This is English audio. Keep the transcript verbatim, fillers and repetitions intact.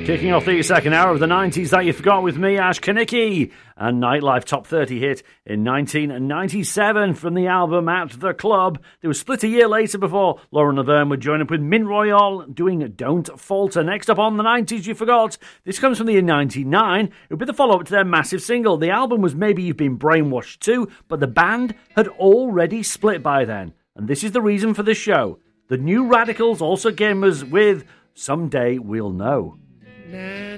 Kicking off the second hour of the nineties that you forgot with me, Ash Kanicki, and Nightlife top thirty hit in nineteen ninety-seven from the album At The Club. They were split a year later before Lauren Laverne would join up with Mint Royale doing Don't Falter. Next up on the nineties you forgot, this comes from the year ninety-nine. It would be the follow-up to their massive single. The album was Maybe You've Been Brainwashed Too, but the band had already split by then. And this is the reason for the show. The New Radicals also came us with Someday We'll Know.